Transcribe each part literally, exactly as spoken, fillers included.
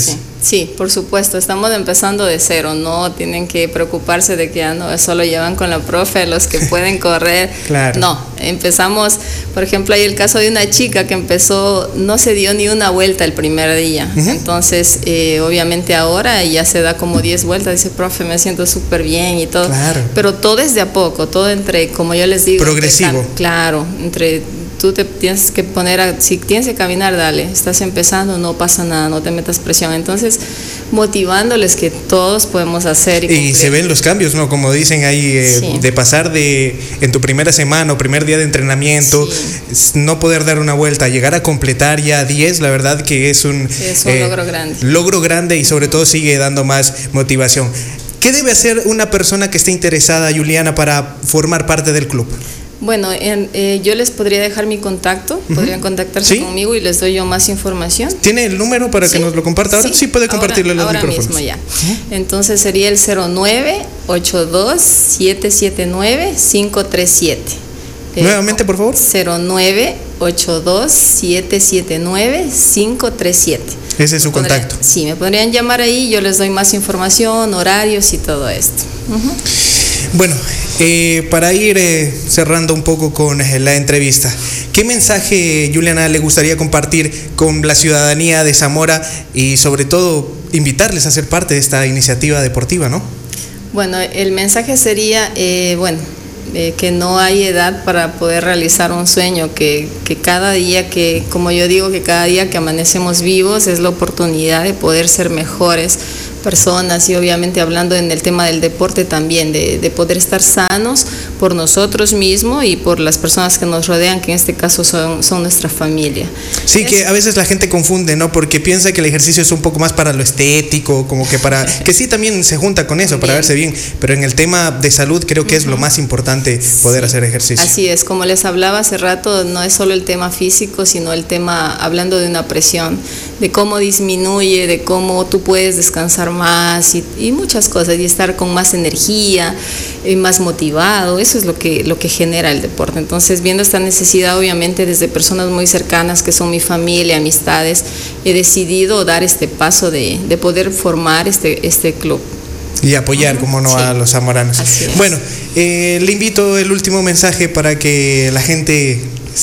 ustedes. Sí, sí, por supuesto, estamos empezando de cero, no tienen que preocuparse de que ya no solo llevan con la profe los que pueden correr. Claro. No, empezamos, por ejemplo, hay el caso de una chica que empezó, no se dio ni una vuelta el primer día, uh-huh. entonces eh, obviamente ahora ya se da como diez vueltas, dice, profe, me siento súper bien y todo, claro. pero todo es de a poco, todo entre, como yo les digo, progresivo. Entre, claro, entre... Tú te tienes que poner, a, si tienes que caminar, dale, estás empezando, no pasa nada, no te metas presión. Entonces, motivándoles que todos podemos hacer. Y, y se ven los cambios, ¿no? Como dicen ahí, eh, sí. de pasar de, en tu primera semana o primer día de entrenamiento, sí. no poder dar una vuelta, llegar a completar ya diez, la verdad que es un, sí, es un eh, logro grande. Logro grande y sobre todo sigue dando más motivación. ¿Qué debe hacer una persona que esté interesada, Juliana, para formar parte del club? Bueno, en, eh, yo les podría dejar mi contacto, uh-huh. podrían contactarse ¿Sí? conmigo y les doy yo más información. ¿Tiene el número para ¿Sí? que nos lo comparta ahora? Sí, sí puede compartirle ahora, los ahora micrófonos. Ahora mismo ya. Uh-huh. Entonces sería el cero nueve ocho dos siete siete nueve cinco tres siete. Nuevamente, por favor. cero nueve ocho dos siete siete nueve cinco tres siete. Ese es su podrían, contacto. Sí, me podrían llamar ahí, yo les doy más información, horarios y todo esto. Uh-huh. Bueno, eh, para ir eh, cerrando un poco con eh, la entrevista, ¿qué mensaje, Juliana, le gustaría compartir con la ciudadanía de Zamora y sobre todo invitarles a ser parte de esta iniciativa deportiva, ¿no? Bueno, el mensaje sería, eh, bueno, eh, que no hay edad para poder realizar un sueño, que, que cada día que, como yo digo, que cada día que amanecemos vivos es la oportunidad de poder ser mejores personas y obviamente hablando en el tema del deporte también, de, de poder estar sanos por nosotros mismos y por las personas que nos rodean, que en este caso son, son nuestra familia. Sí, es, que a veces la gente confunde, ¿no? Porque piensa que el ejercicio es un poco más para lo estético, como que para, que sí también se junta con eso, para bien. verse bien, pero en el tema de salud creo que uh-huh. es lo más importante poder sí. hacer ejercicio. Así es, como les hablaba hace rato, no es solo el tema físico, sino el tema, hablando de una presión, de cómo disminuye, de cómo tú puedes descansar más y, y muchas cosas, y estar con más energía, eh, más motivado, eso es lo que, lo que genera el deporte. Entonces, viendo esta necesidad, obviamente desde personas muy cercanas que son mi familia, amistades, he decidido dar este paso de, de poder formar este, este club. Y apoyar, uh-huh. como no, sí. a los zamoranos. Bueno, eh, le invito el último mensaje para que la gente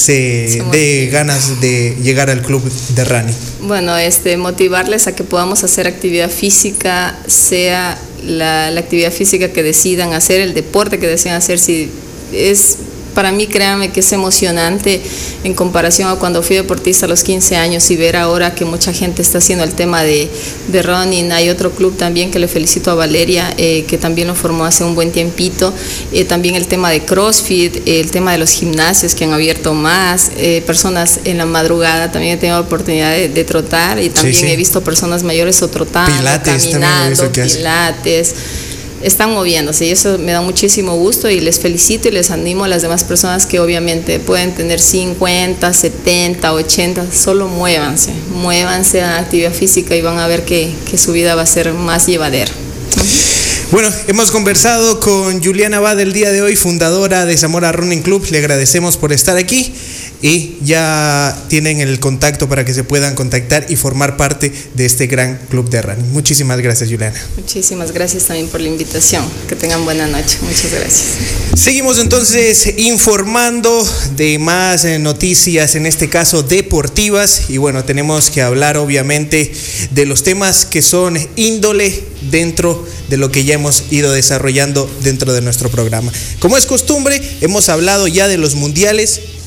se dé ganas de llegar al club de running. Bueno, este, motivarles a que podamos hacer actividad física, sea la, la actividad física que decidan hacer, el deporte que decidan hacer. Si es, para mí, créanme que es emocionante en comparación a cuando fui deportista a los quince años y ver ahora que mucha gente está haciendo el tema de, de running. Hay otro club también que le felicito a Valeria, eh, que también lo formó hace un buen tiempito. Eh, también el tema de CrossFit, eh, el tema de los gimnasios que han abierto más, eh, personas en la madrugada, también he tenido la oportunidad de, de trotar y también sí, sí. he visto personas mayores o trotando, pilates, caminando, pilates. Están moviéndose y eso me da muchísimo gusto y les felicito y les animo a las demás personas que obviamente pueden tener cincuenta, setenta, ochenta, solo muévanse, muévanse a actividad física y van a ver que, que su vida va a ser más llevadera. Bueno, hemos conversado con Juliana Abad el día de hoy, fundadora de Zamora Running Club. Le agradecemos por estar aquí y ya tienen el contacto para que se puedan contactar y formar parte de este gran club de running. Muchísimas gracias, Juliana. Muchísimas gracias también por la invitación. Que tengan buena noche. Muchas gracias. Seguimos entonces informando de más noticias, en este caso deportivas, y bueno, tenemos que hablar obviamente de los temas que son índole dentro de lo que ya hemos ido desarrollando dentro de nuestro programa. Como es costumbre, hemos hablado ya de los mundiales